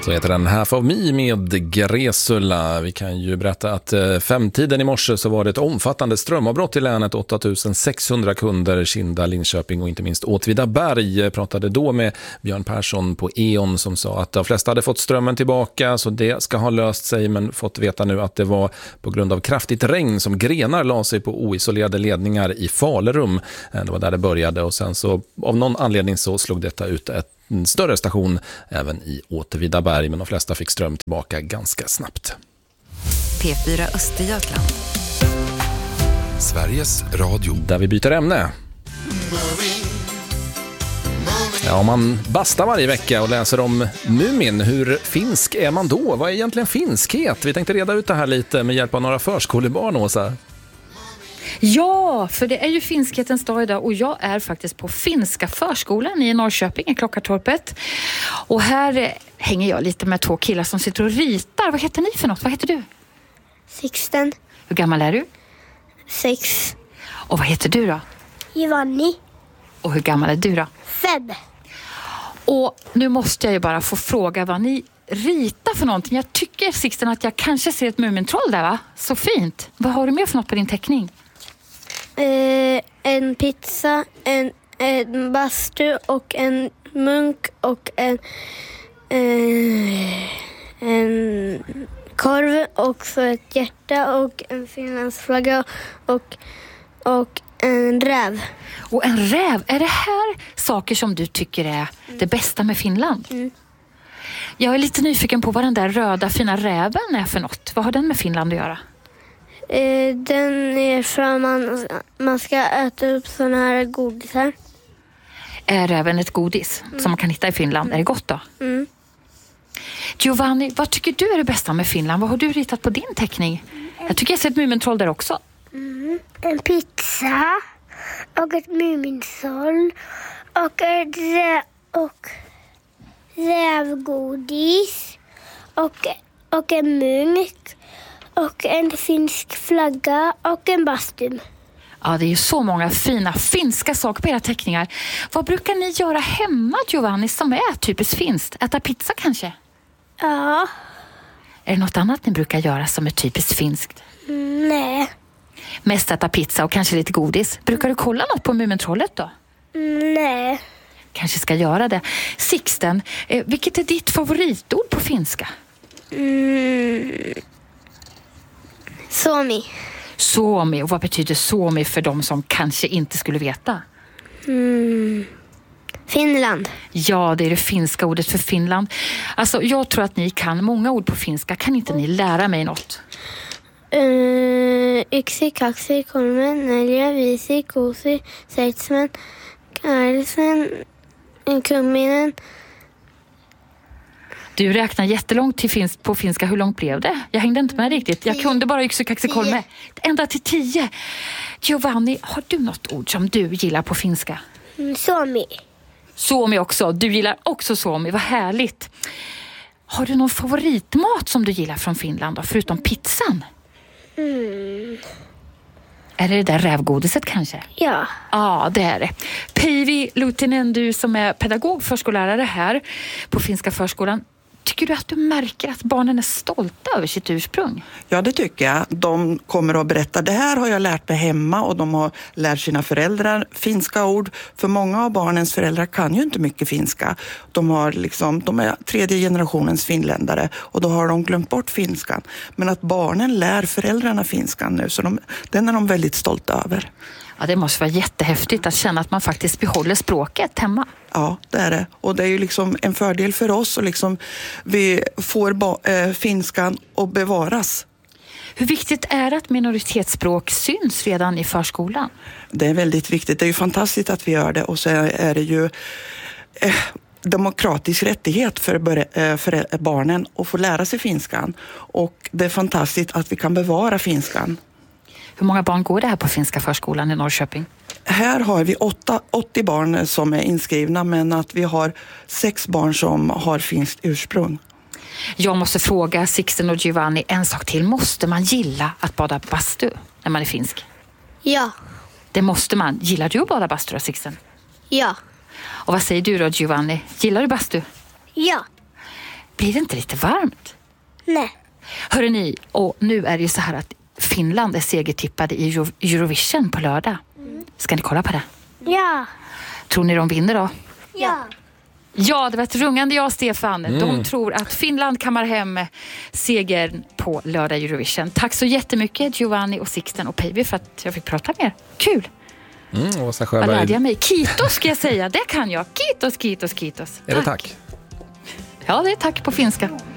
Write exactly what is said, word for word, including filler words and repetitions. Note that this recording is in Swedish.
Så heter den Half of Me med Gräsulla. Vi kan ju berätta att femtiden i morse så var det ett omfattande strömavbrott i länet. åtta tusen sexhundra kunder, Kinda, Linköping och inte minst Åtvidaberg. Jag pratade då med Björn Persson på E.ON som sa att de flesta hade fått strömmen tillbaka, så det ska ha löst sig, men fått veta nu att det var på grund av kraftigt regn som grenar la sig på oisolerade ledningar i Falerum. Det var där det började och sen så av någon anledning så slog detta ut ett en större station även i Åtvidaberg, men de flesta fick ström tillbaka ganska snabbt. P fyra Östergötland. Sveriges Radio. Där vi byter ämne. Ja, om man bastar varje vecka och läser om Mumin, hur finsk är man då? Vad är egentligen finskhet? Vi tänkte reda ut det här lite med hjälp av några förskolebarn, Åsa. Ja, för det är ju finskhetens dag idag och jag är faktiskt på finska förskolan i Norrköping i Klockartorpet. Och här hänger jag lite med två killar som sitter och ritar. Vad heter ni för något? Vad heter du? Sixten. Hur gammal är du? Sex. Och vad heter du då? Giovanni. Och hur gammal är du då? Fem. Och nu måste jag ju bara få fråga vad ni ritar för någonting. Jag tycker, Sixten, att jag kanske ser ett mumintroll där, va? Så fint. Vad har du med för något på din teckning? Eh, en pizza, en, en bastu och en munk och en, eh, en korv och så ett hjärta och en finlandsflagga och, och en räv. Och en räv, är det här saker som du tycker är mm. det bästa med Finland? Mm. Jag är lite nyfiken på vad den där röda fina räven är för något. Vad har den med Finland att göra? Eh, den är för att man, man ska äta upp såna här godisar. Är räven ett godis mm. som man kan hitta i Finland? Mm. Är det gott då? Mm. Giovanni, vad tycker du är det bästa med Finland? Vad har du ritat på din teckning? Mm. Jag tycker jag ser ett mumintroll där också. Mm. En pizza och ett mumintroll och ett rä- och rävgodis och, och en munk och en finsk flagga och en bastum. Ja, det är ju så många fina finska saker på era teckningar. Vad brukar ni göra hemma, Giovanni, som är typiskt finskt? Äta pizza kanske? Ja. Är det något annat ni brukar göra som är typiskt finskt? Mm, nej. Mest äta pizza och kanske lite godis. Brukar du kolla något på mumintrollet då? Mm, nej. Kanske ska göra det. Sixten, eh, vilket är ditt favoritord på finska? Mm. Suomi. Suomi, och vad betyder Suomi för de som kanske inte skulle veta? Mm. Finland. Ja, det är det finska ordet för Finland. Alltså, jag tror att ni kan många ord på finska. Kan inte ni lära mig något? Uh, yksi, kaksi, kolme, neljä, viisi, kuusi, seitsemän, kahdeksan, kymmenen. Du räknar jättelångt till finsk, på finska. Hur långt blev det? Jag hängde inte med riktigt. Jag kunde bara yksi, kaksi, kolme. Ända till tio. Giovanni, har du något ord som du gillar på finska? Mm, Suomi. Suomi också. Du gillar också Suomi. Vad härligt. Har du någon favoritmat som du gillar från Finland då, förutom pizzan? Mm. Är det det där rävgodiset kanske? Ja. Ja, det är det. Päivi Lutinen, du som är pedagog, förskollärare här på Finska förskolan. Tycker du att du märker att barnen är stolta över sitt ursprung? Ja, det tycker jag. De kommer att berätta, det här har jag lärt mig hemma, och de har lärt sina föräldrar finska ord. För många av barnens föräldrar kan ju inte mycket finska. De, har liksom, de är tredje generationens finländare och då har de glömt bort finskan. Men att barnen lär föräldrarna finskan nu, så de, den är de väldigt stolta över. Ja, det måste vara jättehäftigt att känna att man faktiskt behåller språket hemma. Ja, det är det. Och det är ju liksom en fördel för oss, och liksom vi får ba- äh, finskan och bevaras. Hur viktigt är det att minoritetsspråk syns redan i förskolan? Det är väldigt viktigt. Det är ju fantastiskt att vi gör det, och så är det ju eh, demokratisk rättighet för, bör- äh, för barnen att få lära sig finskan. Och det är fantastiskt att vi kan bevara finskan. Hur många barn går det här på Finska förskolan i Norrköping? Här har vi åtta, åttio barn som är inskrivna, men att vi har sex barn som har finskt ursprung. Jag måste fråga Sixten och Giovanni en sak till. Måste man gilla att bada bastu när man är finsk? Ja. Det måste man. Gillar du att bada bastu då, Sixten? Ja. Och vad säger du då, Giovanni? Gillar du bastu? Ja. Blir det inte lite varmt? Nej. Hörrni, ni, och nu är det ju så här att Finland är segertippade i Euro- Eurovision på lördag. Ska ni kolla på det? Ja. Tror ni de vinner då? Ja. Ja, det var ett rungande ja, Stefan. Mm. De tror att Finland kammar hem segern på lördag Eurovision. Tack så jättemycket Giovanni och Sixten och Päivi för att jag fick prata med er. Kul! Mm, Åsa Vad Sjöberg. lärde jag mig? Kitos ska jag säga, det kan jag. Kitos, kitos, kitos. Är det tack? Ja, det är tack på finska.